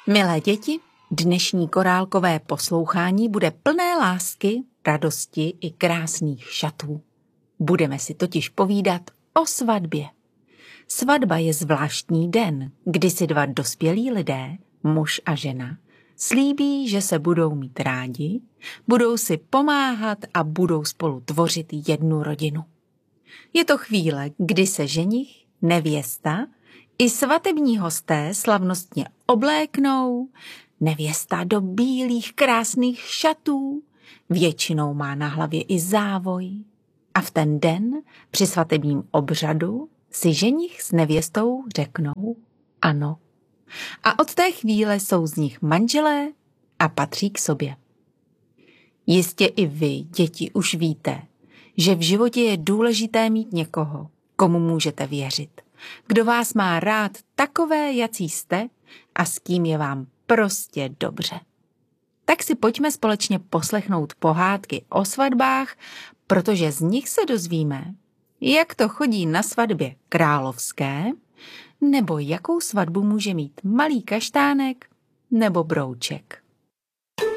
Milé děti, dnešní korálkové poslouchání bude plné lásky, radosti i krásných šatů. Budeme si totiž povídat o svatbě. Svatba je zvláštní den, kdy si dva dospělí lidé, muž a žena, slíbí, že se budou mít rádi, budou si pomáhat a budou spolu tvořit jednu rodinu. Je to chvíle, kdy se ženich, nevěsta i svatební hosté slavnostně obléknou, nevěsta do bílých krásných šatů, většinou má na hlavě i závoj. A v ten den při svatebním obřadu si ženich s nevěstou řeknou ano. A od té chvíle jsou z nich manželé a patří k sobě. Jistě i vy, děti, už víte, že v životě je důležité mít někoho, komu můžete věřit, kdo vás má rád takové, jací jste a s kým je vám prostě dobře. Tak si pojďme společně poslechnout pohádky o svatbách, protože z nich se dozvíme, jak to chodí na svatbě královské, nebo jakou svatbu může mít malý kaštánek nebo brouček.